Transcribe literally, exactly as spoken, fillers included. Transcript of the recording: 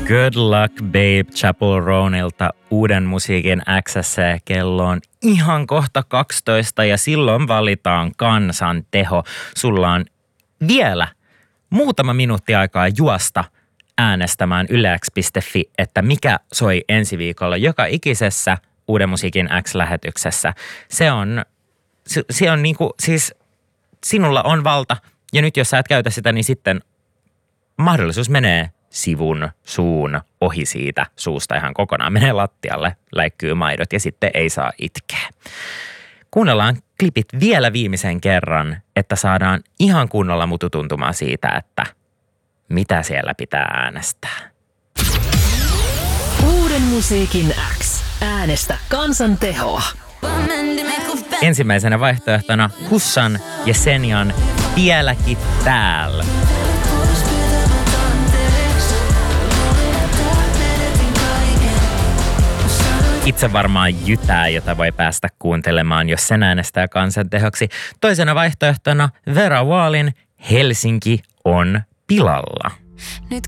Good Luck Babe Chappell Roanilta uuden musiikin X:ssä. Kello on ihan kohta kaksitoista ja silloin valitaan kansan teho. Sulla on vielä muutama minuutti aikaa juosta äänestämään yle x piste fi, että mikä soi ensi viikolla joka ikisessä uuden musiikin X-lähetyksessä. Se on, se, se on niinku, siis sinulla on valta ja nyt jos sä et käytä sitä, niin sitten mahdollisuus menee sivun, suun, ohi siitä suusta ihan kokonaan. Menee lattialle, läikkyy maidot ja sitten ei saa itkeä. Kuunnellaan klipit vielä viimeisen kerran, että saadaan ihan kunnolla mututuntumaa siitä, että mitä siellä pitää äänestää. Uuden musiikin X. Äänestä kansan tehoa. Ensimmäisenä vaihtoehtona Hussan ja Senjan Vieläkin täällä. Itse varmaan jytää, jota voi päästä kuuntelemaan, jos sen äänestää kansan tehoksi. Toisena vaihtoehtona Vera Wallin Helsinki on pilalla. Nyt